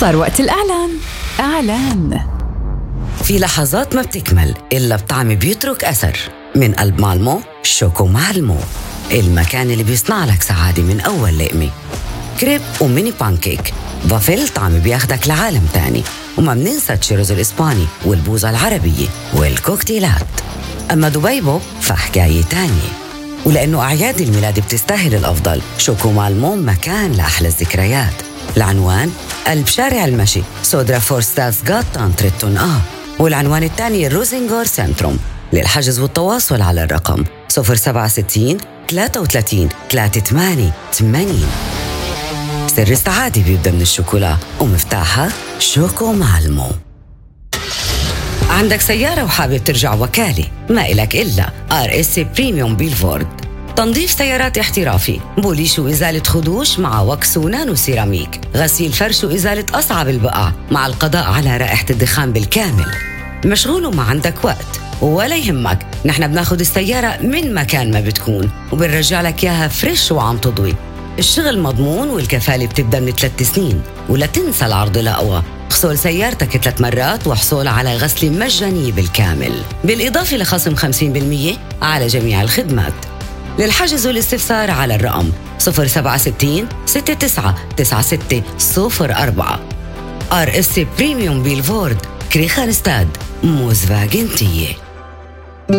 صار وقت الإعلان. إعلان. في لحظات ما بتكمل إلا بطعم بيترك أثر. من قلب مالمو شوكو مالمو، المكان اللي بيصنع لك سعادة من أول لقمة. كريب وميني بانكيك، بافل طعم بياخدك لعالم تاني. وما بننسى تشيروز الإسباني والبوظة العربية والكوكتيلات. أما دبيبو فحكاية تانية. ولأنه أعياد الميلاد بتستاهل الأفضل، شوكو مالمو مكان لأحلى الذكريات. العنوان قلب شارع المشي، سودرا فورستاس غاتان تريتون والعنوان الثاني الروزنغور سنتروم. للحجز والتواصل على الرقم 067 33 38 80. سر السعادة بيبدأ من الشوكولا ومفتاحها شوكو مالمو. عندك سيارة وحابب ترجع وكالة؟ ما إلك إلا RSC بريميوم بيلفورد. تنظيف سيارات احترافي، بوليش وإزالة خدوش مع وكس ونانو سيراميك، غسيل فرش وإزالة أصعب البقع مع القضاء على رائحة الدخان بالكامل. مشغول وما عندك وقت؟ ولا يهمك، نحن بناخد السيارة من مكان ما بتكون وبنرجع لك إياها فريش وعم تضوي. الشغل مضمون والكفالة بتبدأ من 3 سنين. ولا تنسى العرض الأقوى، اغسل سيارتك 3 مرات وحصول على غسل مجاني بالكامل، بالإضافة لخصم 50% على جميع الخدمات. للحجز والاستفسار على الرقم 067 69 96 04. RSC بريميوم بيلفورد، كريخانستاد، موزفاجنتية.